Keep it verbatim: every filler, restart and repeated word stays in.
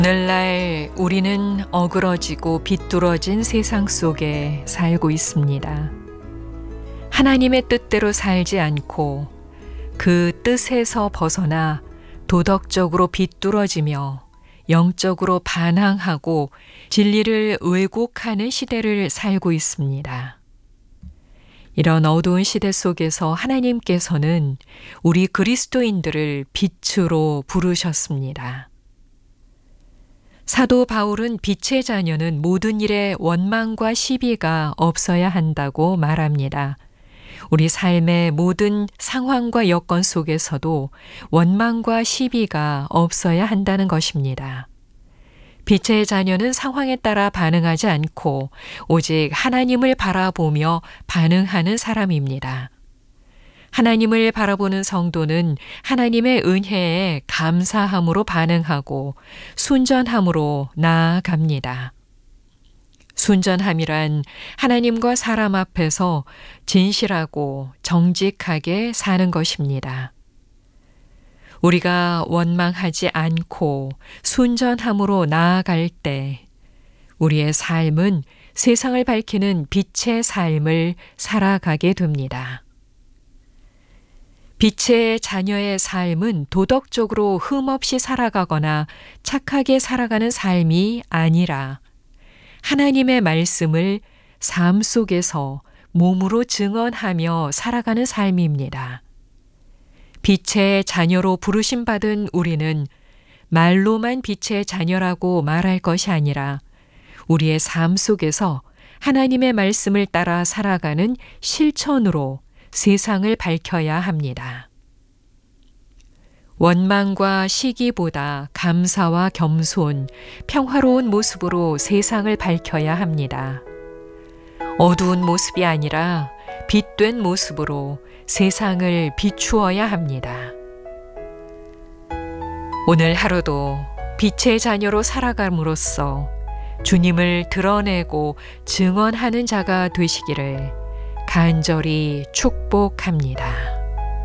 오늘날 우리는 어그러지고 비뚤어진 세상 속에 살고 있습니다. 하나님의 뜻대로 살지 않고 그 뜻에서 벗어나 도덕적으로 비뚤어지며 영적으로 반항하고 진리를 왜곡하는 시대를 살고 있습니다. 이런 어두운 시대 속에서 하나님께서는 우리 그리스도인들을 빛으로 부르셨습니다. 사도 바울은 빛의 자녀는 모든 일에 원망과 시비가 없어야 한다고 말합니다. 우리 삶의 모든 상황과 여건 속에서도 원망과 시비가 없어야 한다는 것입니다. 빛의 자녀는 상황에 따라 반응하지 않고 오직 하나님을 바라보며 반응하는 사람입니다. 하나님을 바라보는 성도는 하나님의 은혜에 감사함으로 반응하고 순전함으로 나아갑니다. 순전함이란 하나님과 사람 앞에서 진실하고 정직하게 사는 것입니다. 우리가 원망하지 않고 순전함으로 나아갈 때 우리의 삶은 세상을 밝히는 빛의 삶을 살아가게 됩니다. 빛의 자녀의 삶은 도덕적으로 흠없이 살아가거나 착하게 살아가는 삶이 아니라 하나님의 말씀을 삶 속에서 몸으로 증언하며 살아가는 삶입니다. 빛의 자녀로 부르심 받은 우리는 말로만 빛의 자녀라고 말할 것이 아니라 우리의 삶 속에서 하나님의 말씀을 따라 살아가는 실천으로 세상을 밝혀야 합니다. 원망과 시기보다 감사와 겸손, 평화로운 모습으로 세상을 밝혀야 합니다. 어두운 모습이 아니라 빛된 모습으로 세상을 비추어야 합니다. 오늘 하루도 빛의 자녀로 살아감으로써 주님을 드러내고 증언하는 자가 되시기를 간절히 축복합니다.